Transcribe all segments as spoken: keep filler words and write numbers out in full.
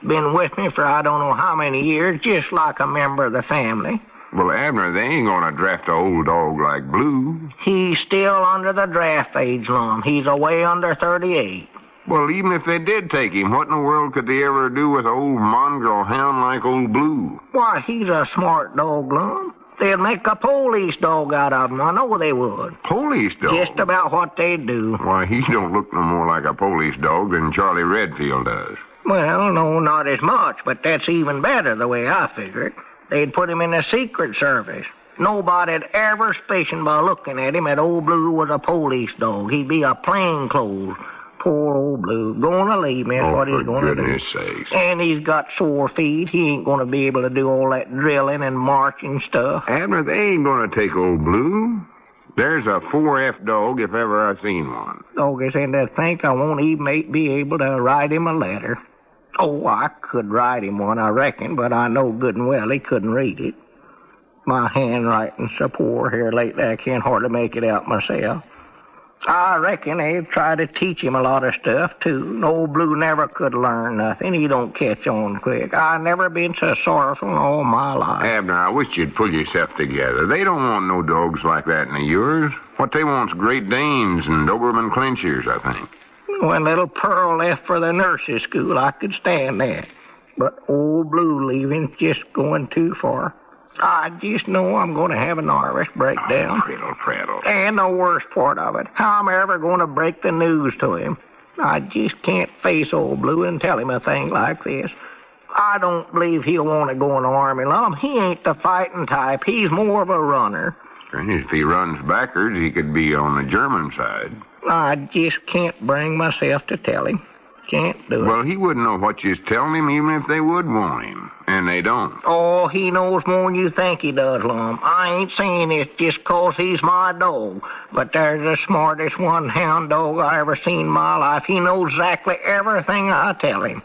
Been with me for I don't know how many years, just like a member of the family. Well, Abner, they ain't gonna draft an old dog like Blue. He's still under the draft age, Lum. He's away under thirty-eight. Well, even if they did take him, what in the world could they ever do with an old mongrel hound like old Blue? Why, he's a smart dog, Lum. They'd make a police dog out of him. I know they would. Police dog? Just about what they'd do. Why, he don't look no more like a police dog than Charlie Redfield does. Well, no, not as much, but that's even better the way I figure it. They'd put him in the Secret Service. Nobody'd ever suspicion by looking at him that old Blue was a police dog. He'd be a plainclothes. Poor old Blue. Gonna leave me. That's oh, what he's gonna do. For goodness sakes. And he's got sore feet. He ain't gonna be able to do all that drilling and marching stuff. Abner, they ain't gonna take old Blue. There's a four F dog if ever I seen one. Dog is in to think I won't even be able to write him a letter. Oh, I could write him one, I reckon, but I know good and well he couldn't read it. My handwriting's so poor here lately I can't hardly make it out myself. I reckon they've tried to teach him a lot of stuff, too. Old Blue never could learn nothing. He don't catch on quick. I never been so sorrowful in all my life. Abner, I wish you'd pull yourself together. They don't want no dogs like that in the yours. What they want's Great Danes and Doberman Clinchers, I think. When little Pearl left for the nurse's school, I could stand that. But old Blue leaving's just going too far. I just know I'm going to have a nervous breakdown. Oh, prattle, prattle. And the worst part of it, how am I ever going to break the news to him? I just can't face old Blue and tell him a thing like this. I don't believe he'll want to go in the army, Lum. He ain't the fighting type. He's more of a runner. If he runs backwards, he could be on the German side. I just can't bring myself to tell him. Can't do it. Well, he wouldn't know what you're telling him even if they would want him. And they don't. Oh, he knows more than you think he does, Lum. I ain't saying it just 'cause he's my dog. But there's the smartest one-hound dog I ever seen in my life. He knows exactly everything I tell him.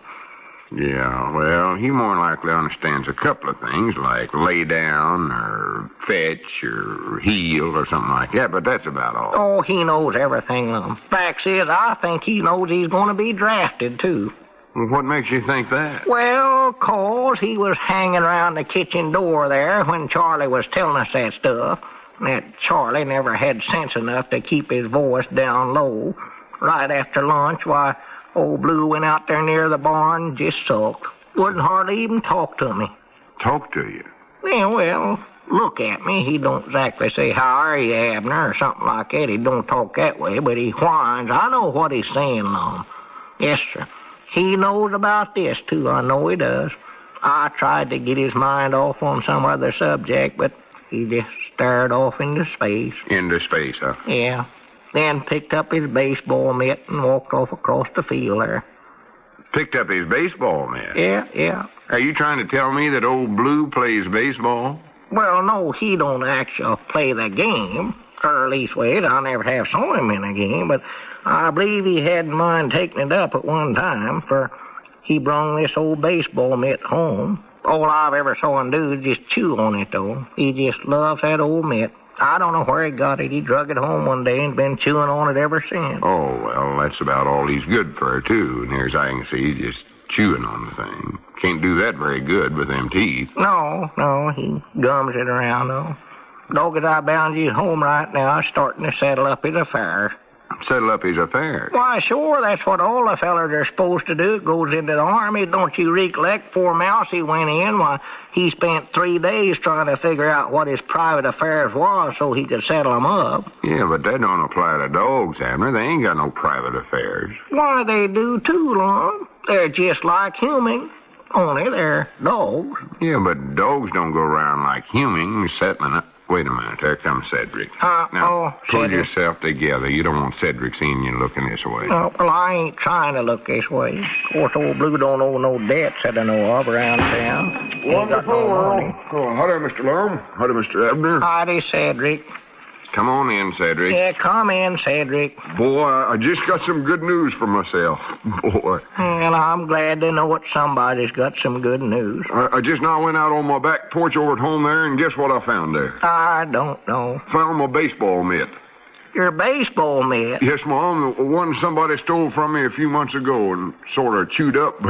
Yeah, well, he more likely understands a couple of things, like lay down or fetch or heel or something like that, but that's about all. Oh, he knows everything, Lum. Facts is, I think he knows he's going to be drafted, too. Well, what makes you think that? Well, 'cause he was hanging around the kitchen door there when Charlie was telling us that stuff. That Charlie never had sense enough to keep his voice down low. Right after lunch, why, old Blue went out there near the barn and just sulked. Wouldn't hardly even talk to me. Talk to you? Yeah, well, look at me. He don't exactly say, "How are you, Abner?" or something like that. He don't talk that way, but he whines. I know what he's saying, Lum. Yes, sir. He knows about this, too. I know he does. I tried to get his mind off on some other subject, but he just stared off into space. Into space, huh? Yeah. Then picked up his baseball mitt and walked off across the field there. Picked up his baseball mitt? Yeah, yeah. Are you trying to tell me that old Blue plays baseball? Well, no, he don't actually play the game. Or leastways, I never have saw him in a game, but I believe he had in mind taking it up at one time, for he brung this old baseball mitt home. All I've ever saw him do is just chew on it, though. He just loves that old mitt. I don't know where he got it. He drug it home one day and been chewing on it ever since. Oh, well, that's about all he's good for, too. Near as I can see, just chewing on the thing. Can't do that very good with them teeth. No, no, he gums it around, though. Dog as I bound you home right now, starting to settle up his affairs. Settle up his affairs? Why, sure, that's what all the fellers are supposed to do. Goes into the army. Don't you recollect poor Mousy went in? Why, he spent three days trying to figure out what his private affairs was so he could settle them up. Yeah, but that don't apply to dogs, Abner. They ain't got no private affairs. Why, they do too, Lum. They're just like humans. Only they're dogs. Yeah, but dogs don't go around like humans settling up. Wait a minute, there comes Cedric. Uh, now, oh, pull Cedric. yourself together. You don't want Cedric seeing you looking this way. Oh, well, I ain't trying to look this way. Of course, old Blue don't owe no debts that I know of around town. Wonderful. No Oh, howdy, Mister Lum. Howdy, Mister Abner. Howdy, Cedric. Come on in, Cedric. Yeah, come in, Cedric. Boy, I just got some good news for myself. Boy. And I'm glad to know that somebody's got some good news. I, I just now went out on my back porch over at home there, and guess what I found there? I don't know. Found my baseball mitt. Your baseball mitt? Yes, Mom, the one somebody stole from me a few months ago and sort of chewed up, but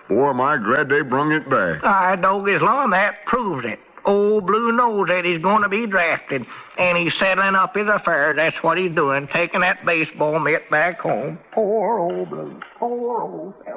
Boy, am I glad they brung it back. I dog as long that proves it. Old Blue knows that he's going to be drafted, and he's settling up his affairs. That's what he's doing, taking that baseball mitt back home. Poor old Blue. Poor old fella.